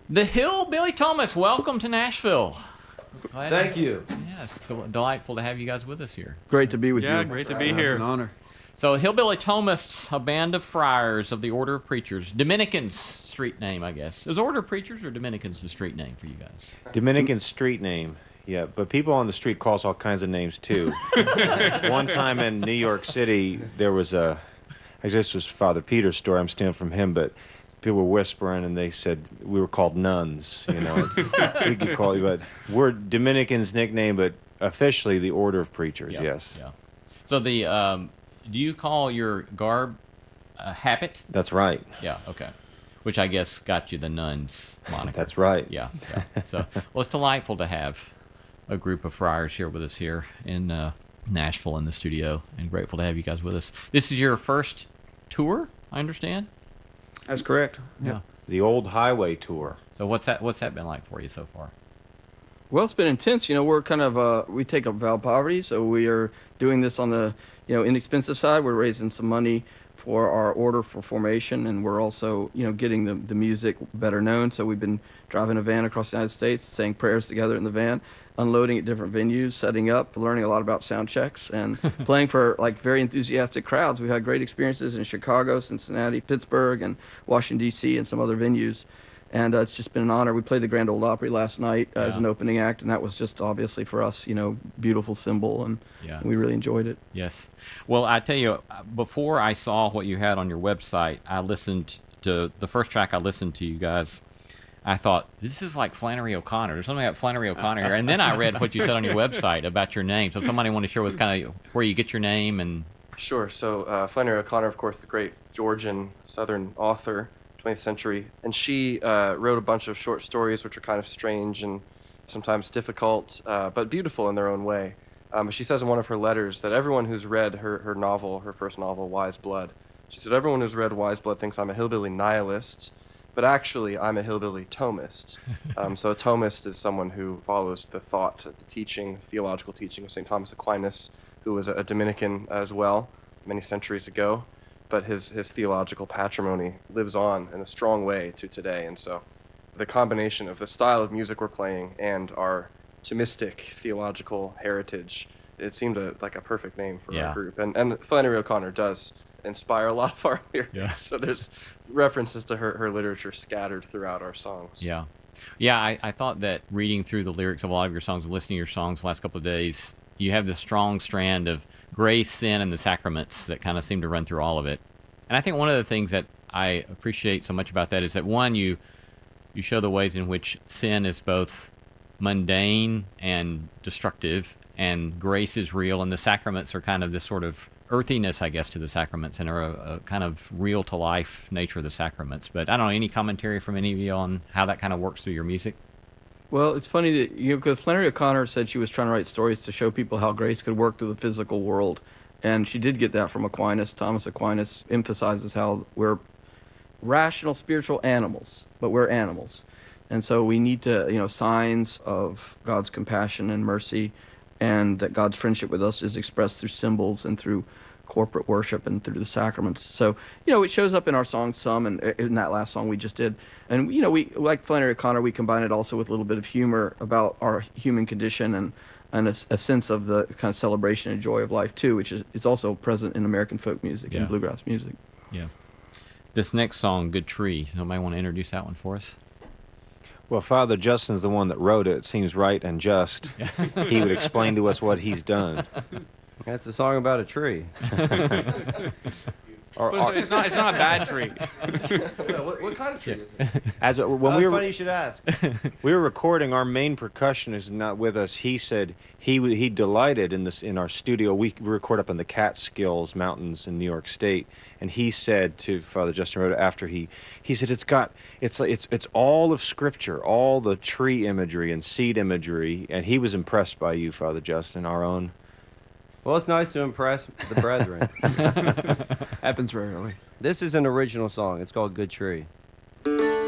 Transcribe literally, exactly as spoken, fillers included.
The Hillbilly Thomas, welcome to Nashville. Glad Thank to, you. Yes, del- delightful to have you guys with us here. Great to be with Yeah, you. great to be It's here. an honor. So, Hillbilly Thomists, a band of friars of the Order of Preachers. Dominicans, street name, I guess. Is Order of Preachers or Dominicans the street name for you guys? Dominican street name. Yeah, but people on the street call us all kinds of names too. One time in New York City, there was a, I guess this was Father Peter's story. I'm stealing from him, but people were whispering and they said we were called nuns. You know, we could call you, but we're Dominicans' nickname, but officially the Order of Preachers. Yeah, Yes, Yeah. So, the um, do you call your garb a habit? that's right. Yeah, okay. Which I guess got you the nuns moniker. That's right. Yeah, yeah. So, well, it's delightful to have a group of friars here with us here in uh, Nashville in the studio, and grateful to have you guys with us. This is your first tour, I understand. That's correct. Yeah. The Old Highway Tour. So what's that? What's that been like for you so far? Well, it's been intense. You know, we're kind of uh, we take up vow poverty, so we are doing this on the you know inexpensive side. We're raising some money for our order for formation, and we're also you know getting the the music better known. So we've been driving a van across the United States, saying prayers together in the van, unloading at different venues, setting up, learning a lot about sound checks, and playing for like very enthusiastic crowds. We've had great experiences in Chicago, Cincinnati, Pittsburgh, and Washington D C, and some other venues. And uh, it's just been an honor. We played the Grand Ole Opry last night uh, as Yeah. an opening act, and that was just obviously for us, you know, beautiful symbol, and Yeah. we really enjoyed it. Yes. Well, I tell you, uh, before I saw what you had on your website, I listened to the first track I listened to you guys. I thought, this is like Flannery O'Connor. There's something about Flannery O'Connor here. And then I read what you said on your website about your name. So somebody want to share with kind of where you get your name and... Sure. So uh, Flannery O'Connor, of course, the great Georgian Southern author, twentieth century, and she uh, wrote a bunch of short stories which are kind of strange and sometimes difficult, uh, but beautiful in their own way. Um, she says in one of her letters that everyone who's read her, her novel, her first novel, Wise Blood, she said, everyone who's read Wise Blood thinks I'm a hillbilly nihilist, but actually I'm a hillbilly Thomist. Um, so a Thomist is someone who follows the thought, the teaching, theological teaching of Saint Thomas Aquinas, who was a, a Dominican as well, many centuries ago. But his, his theological patrimony lives on in a strong way to today. And so the combination of the style of music we're playing and our Thomistic theological heritage, it seemed a, like a perfect name for Yeah. our group. And, and Flannery O'Connor does inspire a lot of our lyrics. Yeah. So there's references to her, her literature scattered throughout our songs. Yeah. Yeah, I, I thought that reading through the lyrics of a lot of your songs and listening to your songs the last couple of days, you have this strong strand of grace, sin, and the sacraments that kind of seem to run through all of it. And I think one of the things that I appreciate so much about that is that, one, you you show the ways in which sin is both mundane and destructive, and grace is real, and the sacraments are kind of this sort of earthiness, I guess, to the sacraments, and are a, a kind of real-to-life nature of the sacraments. But I don't know, any commentary from any of you on how that kind of works through your music? Well, it's funny that you know, because Flannery O'Connor said she was trying to write stories to show people how grace could work through the physical world. And she did get that from Aquinas. Thomas Aquinas emphasizes how we're rational spiritual animals, but we're animals. And so we need to, you know, signs of God's compassion and mercy, and that God's friendship with us is expressed through symbols and through corporate worship and through the sacraments. So, you know, it shows up in our songs some, and in that last song we just did. And, you know, we, like Flannery O'Connor, we combine it also with a little bit of humor about our human condition, and and a, a sense of the kind of celebration and joy of life, too, which is, is also present in American folk music Yeah. and bluegrass music. Yeah. This next song, Good Tree, somebody want to introduce that one for us? Well, Father Justin's the one that wrote it. It seems right and just. He would explain to us what he's done. That's a song about a tree. Or- Well, or- it's, it's not. It's not a bad tree. what, what kind of tree is it? as a, when Oh, we were funny you should ask. we were recording, our main percussionist is not with us. He said he w- he delighted in this in our studio. We record up in the Catskills Mountains in New York State, and he said to Father Justin Rhoda after he he said it's got it's like- it's it's all of Scripture, all the tree imagery and seed imagery, and he was impressed by you, Father Justin, our own. Well, it's nice to impress the brethren. Happens rarely. This is an original song. It's called Good Tree.